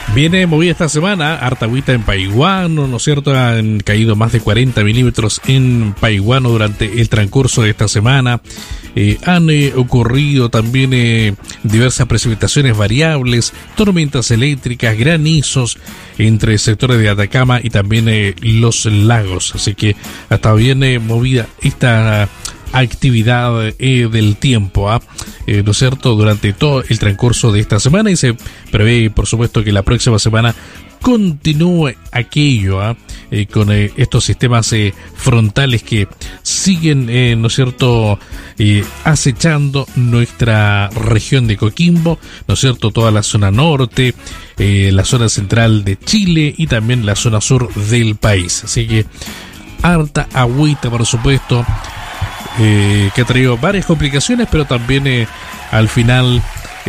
Viene movida esta semana, harta agüita en Paiguano, ¿no es cierto? Han caído más de 40 milímetros en Paiguano durante el transcurso de esta semana. Han ocurrido también diversas precipitaciones variables, tormentas eléctricas, granizos entre sectores de Atacama y también los lagos. Así que hasta bien movida esta actividad del tiempo, ¿no es cierto?, durante todo el transcurso de esta semana, y se prevé, por supuesto, que la próxima semana continúe aquello, con estos sistemas frontales que siguen, ¿no es cierto?, acechando nuestra región de Coquimbo, ¿no es cierto?, toda la zona norte, la zona central de Chile y también la zona sur del país. Así que harta agüita, por supuesto, que ha traído varias complicaciones, pero también al final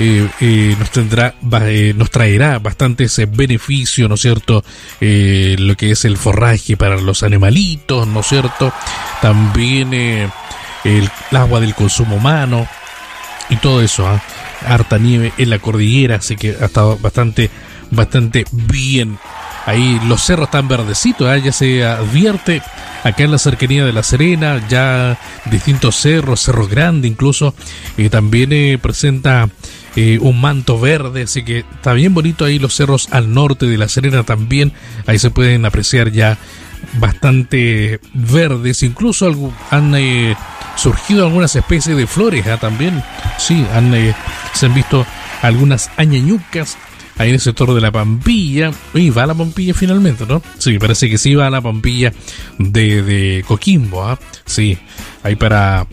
nos traerá bastantes beneficios, ¿no es cierto? Lo que es el forraje para los animalitos, ¿no es cierto? También el agua del consumo humano y todo eso, harta nieve en la cordillera, así que ha estado bastante bien. Ahí los cerros están verdecitos, ya se advierte acá en la cercanía de La Serena, ya distintos cerros, Cerro Grande incluso, también presenta un manto verde, así que está bien bonito ahí los cerros al norte de La Serena también, ahí se pueden apreciar ya bastante verdes, incluso han surgido algunas especies de flores, también, sí, se han visto algunas añañucas ahí en el sector de la Pampilla. Y va a la Pampilla finalmente, ¿no? Sí, parece que sí va a la Pampilla de Coquimbo, sí, ahí para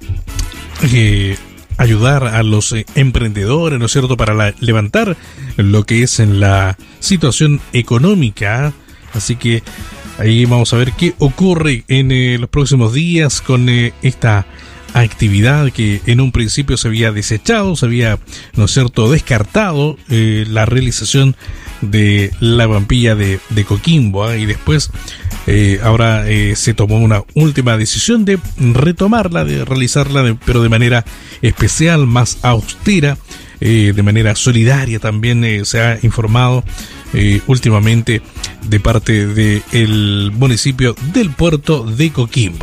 ayudar a los emprendedores, ¿no es cierto?, para levantar lo que es en la situación económica, así que ahí vamos a ver qué ocurre en los próximos días con esta actividad que en un principio se había desechado, se había, ¿no es cierto?, descartado la realización de la Pampilla de Coquimbo, y después ahora se tomó una última decisión de retomarla, de realizarla, pero de manera especial, más austera, de manera solidaria. También se ha informado últimamente de parte del municipio del puerto de Coquimbo.